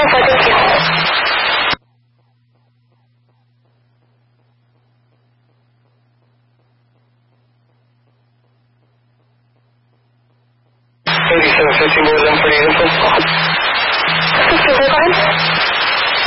thank you. $87.50 more than for the info. Go ahead.